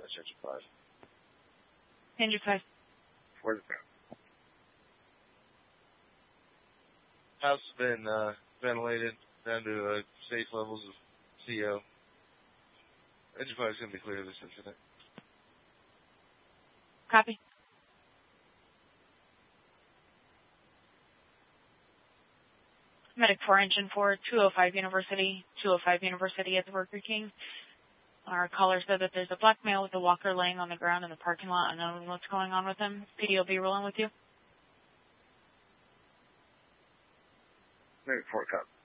Engine 5. Engine 5. Where's it been? House has been ventilated down to safe levels of CO. Engine 5 is going to be clear of this incident. Copy. Medic 4, Engine 4, 205 University. 205 University at the Burger King. Our caller said that there's a black male with a walker laying on the ground in the parking lot. I don't know what's going on with him. PD will be rolling with you. Medic 4, copy.